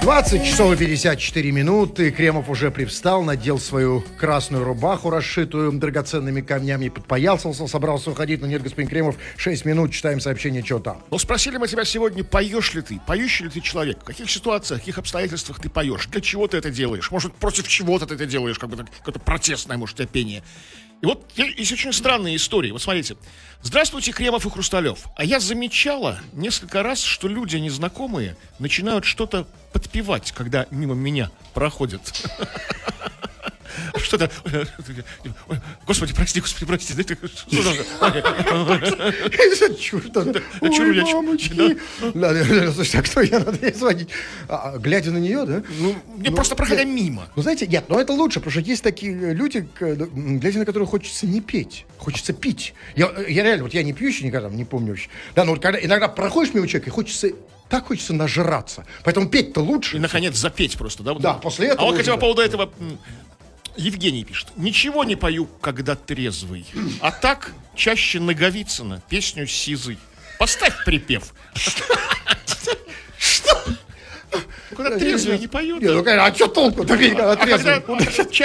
20 часов и 54 минуты. Кремов уже привстал, надел свою красную рубаху, расшитую драгоценными камнями, подпоясался, собрался уходить. Но нет, господин Кремов, 6 минут, читаем сообщение, что там. Ну, спросили мы тебя сегодня, поешь ли ты, поющий ли ты человек, в каких ситуациях, в каких обстоятельствах ты поешь, для чего ты это делаешь, может, против чего-то ты это делаешь, как бы какое-то протестное, может, у тебя пение. И вот есть очень странные истории. Вот смотрите. Здравствуйте, Кремов и Хрусталев. А я замечала несколько раз, что люди незнакомые начинают что-то подпевать, когда мимо меня проходят. Что-то... Господи, прости. Ой, мамочки. Слушайте, а кто я? Надо ей звонить. Глядя на нее, да? Мне просто проходя мимо. Ну, знаете, нет, но это лучше, потому что есть такие люди, глядя на которых хочется не петь, хочется пить. Я реально, вот я не пьющий никогда, не помню вообще. Да, но вот когда иногда проходишь мимо человека, и хочется нажраться. Поэтому петь-то лучше. И, наконец, запеть просто, да? Да, после этого. А вот, кстати, по поводу этого... Евгений пишет. Ничего не пою, когда трезвый. А так чаще Наговицына, песню «Сизый». Поставь припев. Что? Когда трезвый не поет. А что толку? Когда трезвый?